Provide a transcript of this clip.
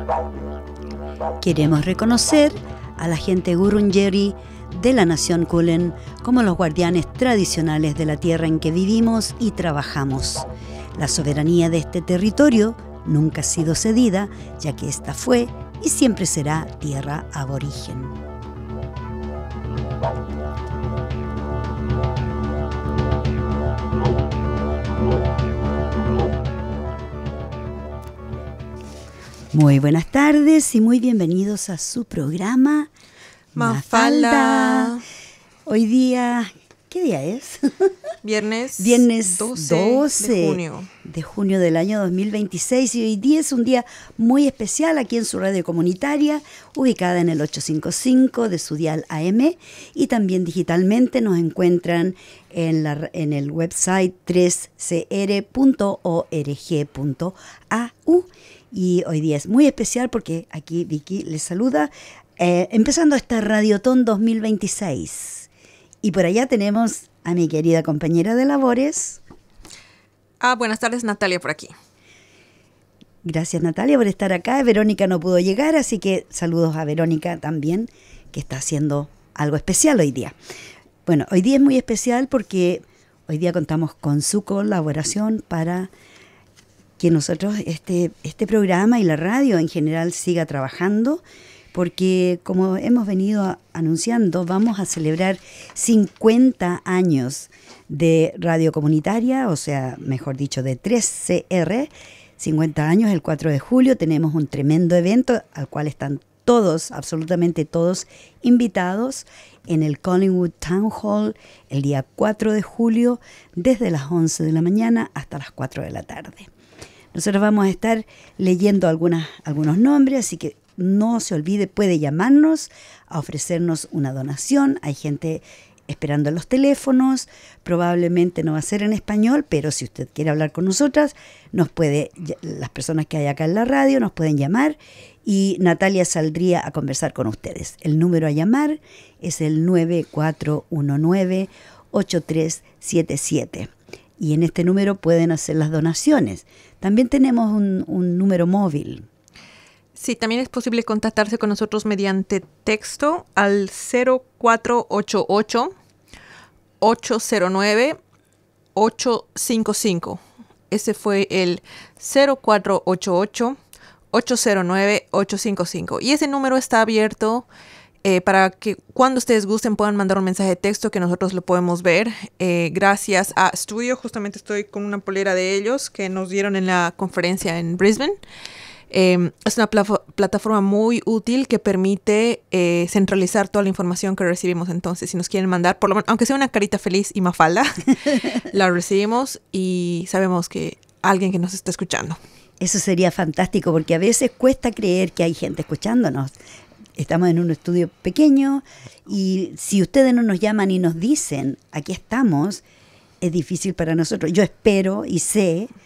Queremos reconocer a la gente Gurungeri de la nación Kulin como los guardianes tradicionales de la tierra en que vivimos y trabajamos. La soberanía de este territorio nunca ha sido cedida, ya que esta fue y siempre será tierra aborigen. Muy buenas tardes y muy bienvenidos a su programa Mafalda. Hoy día, ¿qué día es? Viernes 12 de junio del año 2026, y hoy día es un día muy especial aquí en su radio comunitaria, ubicada en el 855 de su dial AM, y también digitalmente nos encuentran en el website 3cr.org.au. Y hoy día es muy especial porque aquí Vicky les saluda, empezando esta Radiotón 2026. Y por allá tenemos a mi querida compañera de labores. Buenas tardes, Natalia por aquí. Gracias, Natalia, por estar acá. Verónica no pudo llegar, así que saludos a Verónica también, que está haciendo algo especial hoy día. Bueno, hoy día es muy especial porque hoy día contamos con su colaboración para que nosotros este programa y la radio en general siga trabajando, porque como hemos venido anunciando, vamos a celebrar 50 años de radio comunitaria, o sea, mejor dicho, de 3CR, 50 años, el 4 de julio, tenemos un tremendo evento al cual están todos, absolutamente todos, invitados en el Collingwood Town Hall el día 4 de julio, desde las 11 de la mañana hasta las 4 de la tarde. Nosotros vamos a estar leyendo algunos nombres, así que no se olvide, puede llamarnos a ofrecernos una donación. Hay gente esperando en los teléfonos, probablemente no va a ser en español, pero si usted quiere hablar con nosotras, las personas que hay acá en la radio nos pueden llamar y Natalia saldría a conversar con ustedes. El número a llamar es el 9419-8377 y en este número pueden hacer las donaciones. También tenemos un número móvil. Sí, también es posible contactarse con nosotros mediante texto al 0488-809-855. Ese fue el 0488-809-855. Y ese número está abierto para que cuando ustedes gusten puedan mandar un mensaje de texto que nosotros lo podemos ver. Gracias a Studio, justamente estoy con una polera de ellos que nos dieron en la conferencia en Brisbane. Es una plataforma muy útil que permite centralizar toda la información que recibimos. Entonces, si nos quieren mandar, por lo menos, aunque sea una carita feliz y Mafalda, la recibimos y sabemos que alguien que nos está escuchando. Eso sería fantástico porque a veces cuesta creer que hay gente escuchándonos. Estamos en un estudio pequeño y si ustedes no nos llaman y nos dicen, aquí estamos, es difícil para nosotros. Yo espero y sé